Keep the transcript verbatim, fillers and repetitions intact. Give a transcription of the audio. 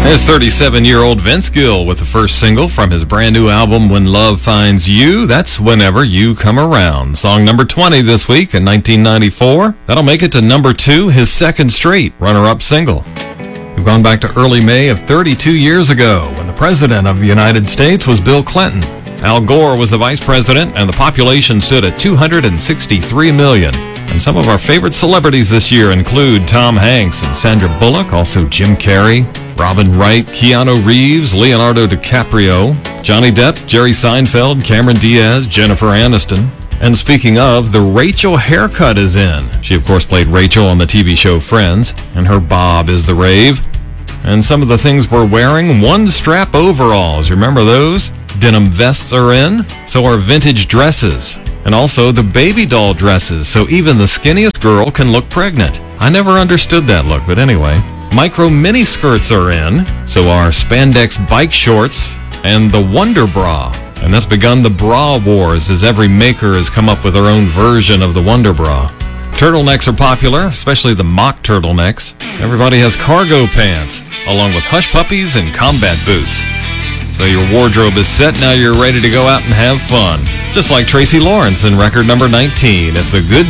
There's thirty-seven-year-old Vince Gill with the first single from his brand new album, When Love Finds You. That's Whenever You Come Around. Song number twenty this week in nineteen ninety-four. That'll make it to number two, his second straight runner-up single. We've gone back to early May of thirty-two years ago when the President of the United States was Bill Clinton. Al Gore was the Vice President, and the population stood at two hundred sixty-three million. And some of our favorite celebrities this year include Tom Hanks and Sandra Bullock, also Jim Carrey, Robin Wright, Keanu Reeves, Leonardo DiCaprio, Johnny Depp, Jerry Seinfeld, Cameron Diaz, Jennifer Aniston. And speaking of, the Rachel haircut is in. She, of course, played Rachel on the T V show Friends, and her bob is the rave. And some of the things we're wearing, one-strap overalls. Remember those? Denim vests are in. So are vintage dresses. And also the baby doll dresses, so even the skinniest girl can look pregnant. I never understood that look, but anyway. Micro mini skirts are in. So are spandex bike shorts and the Wonder Bra. And that's begun the bra wars as every maker has come up with their own version of the Wonder Bra. Turtlenecks are popular, especially the mock turtlenecks. Everybody has cargo pants, along with hush puppies and combat boots. So your wardrobe is set, now you're ready to go out and have fun. Just like Tracy Lawrence in record number nineteen. If the good